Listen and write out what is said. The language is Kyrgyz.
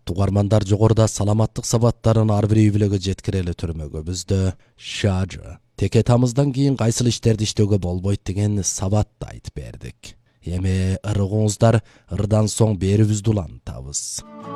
Урматтуу угармандар, жогоруда саламаттык сабаттарын ар бир үй бүлөгө жеткирели түрмөгүбүздө шажы теке тамыздан кийин кайсыл иштерди иштөөгө болбойт деген сабатты айтып бердик. Эми ырыгыңыздар, ырдан соң берүүбүздү улантабыз.